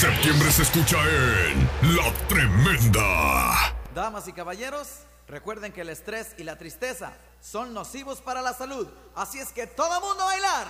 Septiembre se escucha en La Tremenda. Damas y caballeros, recuerden que el estrés y la tristeza son nocivos para la salud. Así es que todo mundo a bailar.